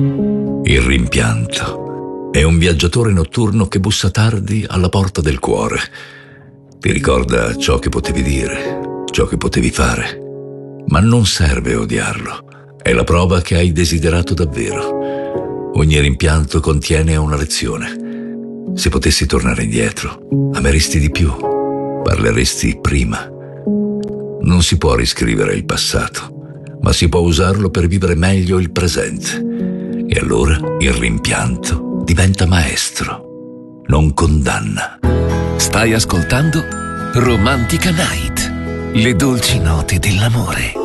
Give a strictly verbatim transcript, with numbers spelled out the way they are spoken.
Il rimpianto è un viaggiatore notturno che bussa tardi alla porta del cuore. Ti ricorda ciò che potevi dire, ciò che potevi fare. Ma non serve odiarlo, è la prova che hai desiderato davvero. Ogni rimpianto contiene una lezione. Se potessi tornare indietro, ameresti di più, parleresti prima. Non si può riscrivere il passato, ma si può usarlo per vivere meglio il presente. E allora il rimpianto diventa maestro, non condanna. Stai ascoltando Romantica Night, le dolci note dell'amore.